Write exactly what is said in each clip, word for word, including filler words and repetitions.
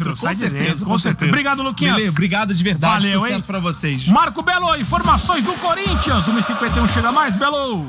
dentro, com certeza, dentro, com certeza. Obrigado, Luquinhas. Beleza, obrigado de verdade. Valeu, sucesso hein? pra vocês. Marco Belo, informações do Corinthians. uma e cinquenta e um, chega mais, Belo.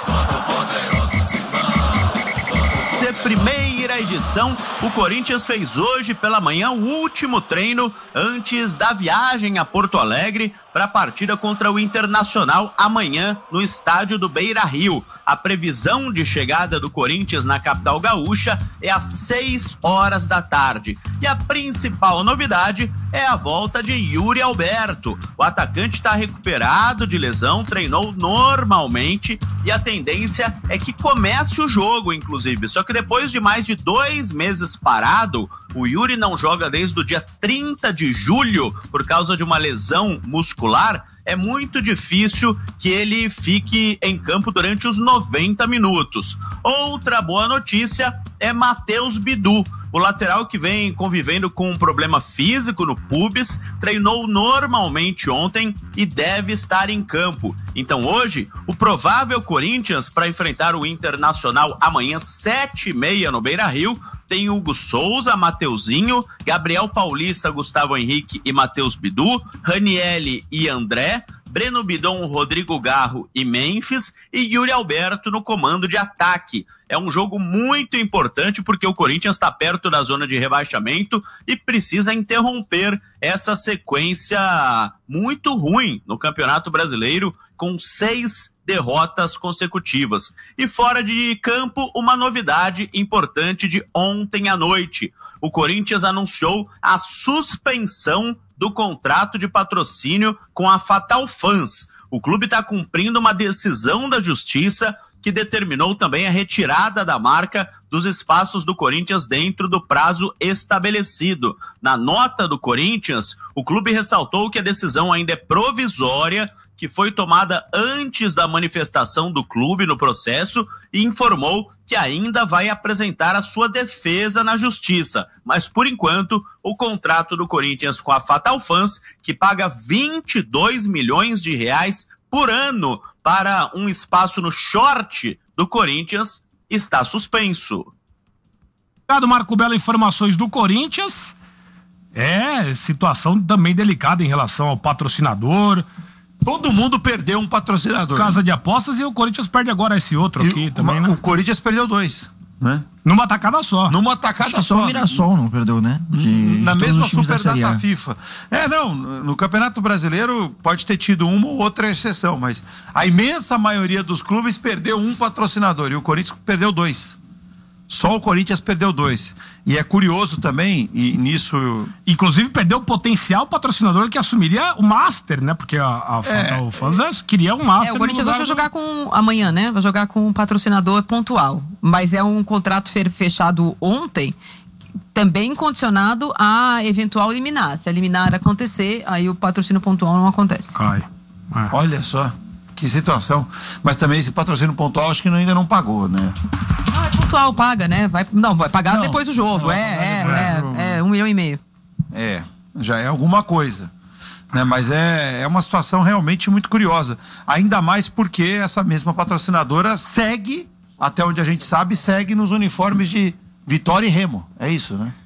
Primeira edição, o Corinthians fez hoje pela manhã o último treino antes da viagem a Porto Alegre para a partida contra o Internacional amanhã no estádio do Beira-Rio. A previsão de chegada do Corinthians na capital gaúcha é às seis horas da tarde. E a principal novidade é a volta de Yuri Alberto. O atacante está recuperado de lesão, treinou normalmente e a tendência é que comece o jogo, inclusive. Só que depois de mais de dois meses parado, o Yuri não joga desde o dia trinta de julho por causa de uma lesão muscular. É muito difícil que ele fique em campo durante os noventa minutos. Outra boa notícia é Matheus Bidu. O lateral que vem convivendo com um problema físico no pubis, treinou normalmente ontem e deve estar em campo. Então hoje, o provável Corinthians para enfrentar o Internacional amanhã, sete e meia no Beira-Rio, tem Hugo Souza, Mateuzinho, Gabriel Paulista, Gustavo Henrique e Matheus Bidu, Ranielli e André, Breno Bidon, Rodrigo Garro e Memphis e Yuri Alberto no comando de ataque. É um jogo muito importante porque o Corinthians está perto da zona de rebaixamento e precisa interromper essa sequência muito ruim no Campeonato Brasileiro com seis derrotas consecutivas. E fora de campo, uma novidade importante de ontem à noite. O Corinthians anunciou a suspensão do contrato de patrocínio com a Fatal Fans. O clube está cumprindo uma decisão da Justiça que determinou também a retirada da marca dos espaços do Corinthians dentro do prazo estabelecido. Na nota do Corinthians, o clube ressaltou que a decisão ainda é provisória, que foi tomada antes da manifestação do clube no processo e informou que ainda vai apresentar a sua defesa na justiça. Mas, por enquanto, o contrato do Corinthians com a Fatal Fans, que paga vinte e dois milhões de reais por ano para um espaço no short do Corinthians, está suspenso. Obrigado, Marco Belo. Informações do Corinthians. É, situação também delicada em relação ao patrocinador. Todo mundo perdeu um patrocinador. Casa de apostas, e o Corinthians perde agora esse outro e aqui o, também, uma, né? O Corinthians perdeu dois, né? Numa tacada só. Numa tacada Acho que só. só o Mirassol não perdeu, né? De, Na de mesma Super Superdata FIFA. É, não, no Campeonato Brasileiro pode ter tido uma ou outra exceção, mas a imensa maioria dos clubes perdeu um patrocinador e o Corinthians perdeu dois. Só o Corinthians perdeu dois. E é curioso também, e nisso... Inclusive perdeu o potencial patrocinador que assumiria o Master, né? Porque a, a Fatal Fans queria um Master. É, o Corinthians hoje vai jogar com... Amanhã, né? Vai jogar com um patrocinador pontual. Mas é um contrato fechado ontem, também condicionado a eventual liminar. Se a liminar acontecer, aí o patrocínio pontual não acontece. Cai. É. Olha só, que situação. Mas também esse patrocínio pontual acho que ainda não pagou, né? Ah, é pontual, paga, né? Vai, não, vai pagar não, depois do jogo. Não, é, é, é, é um milhão e meio. É, já é alguma coisa. Né? Mas é, é uma situação realmente muito curiosa. Ainda mais porque essa mesma patrocinadora segue, até onde a gente sabe, segue nos uniformes de Vitória e Remo. É isso, né?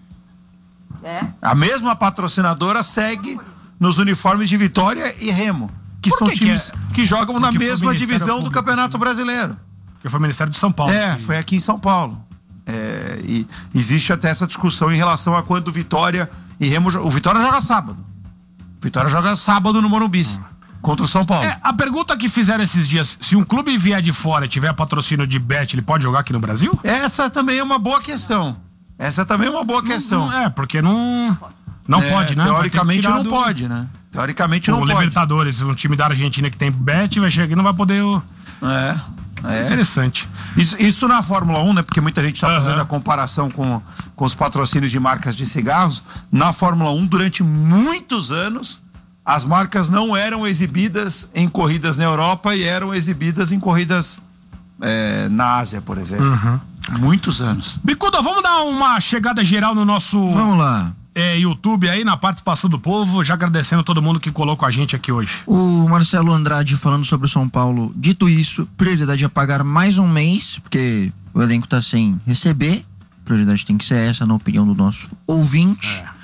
É. A mesma patrocinadora segue nos uniformes de Vitória e Remo, que são que times que, é? que jogam Porque na mesma divisão Público, do Campeonato Brasileiro. Que foi o Ministério de São Paulo. É, que... foi aqui em São Paulo. É, e existe até essa discussão em relação a quando Vitória e Remo... O Vitória joga sábado. O Vitória joga sábado no Morumbi, ah. contra o São Paulo. É, a pergunta que fizeram esses dias, se um clube vier de fora e tiver patrocínio de bet, ele pode jogar aqui no Brasil? Essa também é uma boa questão. Essa também é uma boa não, questão. Não, é, porque não... Não é, pode, né? Teoricamente não do... pode, né? Teoricamente o não pode. O Libertadores, um time da Argentina que tem bet, vai chegar aqui e não vai poder... É... É. Interessante. Isso, isso na Fórmula um, né? Porque muita gente está uhum. fazendo a comparação com, com os patrocínios de marcas de cigarros. Na Fórmula um, durante muitos anos, as marcas não eram exibidas em corridas na Europa e eram exibidas em corridas é, na Ásia, por exemplo. Uhum. Muitos anos. Bicuda, vamos dar uma chegada geral no nosso... Vamos lá. É, YouTube aí, na participação do povo, já agradecendo todo mundo que colocou a gente aqui hoje. O Marcelo Andrade falando sobre o São Paulo. Dito isso, prioridade é pagar mais um mês, porque o elenco tá sem receber. Prioridade tem que ser essa, na opinião do nosso ouvinte. É.